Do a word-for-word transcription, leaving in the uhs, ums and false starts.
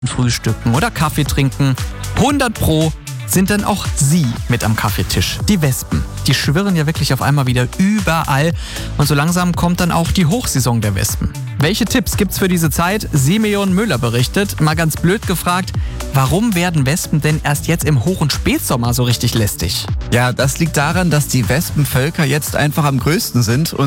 frühstücken oder Kaffee trinken. hundert Pro sind dann auch sie mit am Kaffeetisch. Die Wespen. Die schwirren ja wirklich auf einmal wieder überall. Und so langsam kommt dann auch die Hochsaison der Wespen. Welche Tipps gibt's für diese Zeit? Simeon Müller berichtet. Mal ganz blöd gefragt, warum werden Wespen denn erst jetzt im Hoch- und Spätsommer so richtig lästig? Ja, das liegt daran, dass die Wespenvölker jetzt einfach am größten sind und